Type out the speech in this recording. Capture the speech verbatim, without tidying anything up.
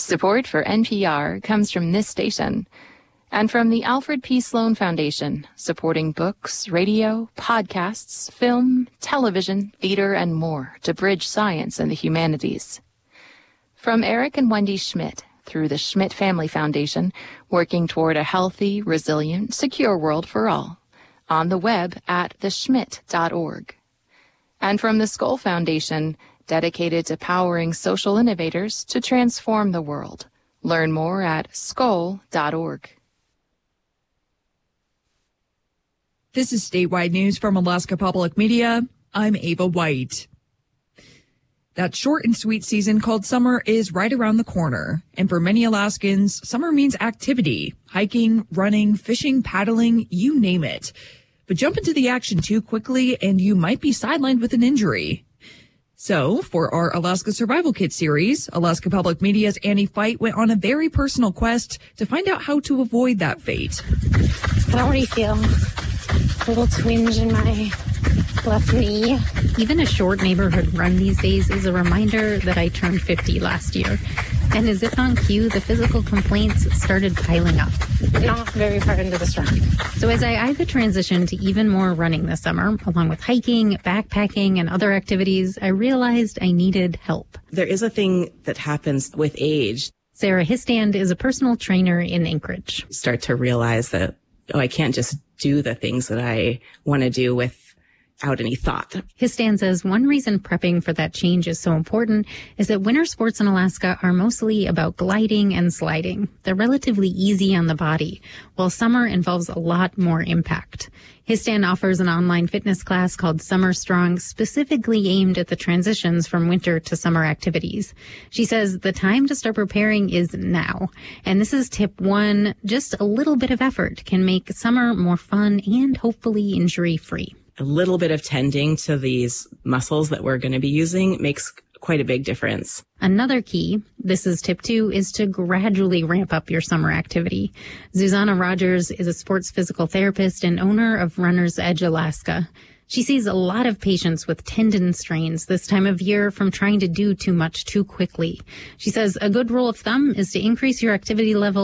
Support for N P R comes from this station and from the Alfred P. Sloan Foundation, supporting books, radio, podcasts, film, television, theater, and more to bridge science and the humanities. From Eric and Wendy Schmidt, through the Schmidt Family Foundation, working toward a healthy, resilient, secure world for all. On the web at the schmidt dot org. And from the Skoll Foundation, dedicated to powering social innovators to transform the world. Learn more at skoll dot org. This is statewide news from Alaska Public Media. I'm Ava White. That short and sweet season called summer is right around the corner. And for many Alaskans, summer means activity, hiking, running, fishing, paddling, you name it. But jump into the action too quickly and you might be sidelined with an injury. So, for our Alaska Survival Kit series, Alaska Public Media's Annie Fight went on a very personal quest to find out how to avoid that fate. I already feel a little twinge in my left knee. Even a short neighborhood run these days is a reminder that I turned fifty last year. And as if on cue, the physical complaints started piling up. Not very far into this run. So as I eyed the transition to even more running this summer, along with hiking, backpacking, and other activities, I realized I needed help. There is a thing that happens with age. Sarah Histand is a personal trainer in Anchorage. Start to realize that, oh, I can't just do the things that I want to do with out any thought. Histand says one reason prepping for that change is so important is that winter sports in Alaska are mostly about gliding and sliding. They're relatively easy on the body, while summer involves a lot more impact. Histand offers an online fitness class called Summer Strong, specifically aimed at the transitions from winter to summer activities. She says the time to start preparing is now. And this is tip one, just a little bit of effort can make summer more fun and hopefully injury-free. A little bit of tending to these muscles that we're going to be using makes quite a big difference. Another key, this is tip two, is to gradually ramp up your summer activity. Zuzana Rogers is a sports physical therapist and owner of Runner's Edge Alaska. She sees a lot of patients with tendon strains this time of year from trying to do too much too quickly. She says a good rule of thumb is to increase your activity level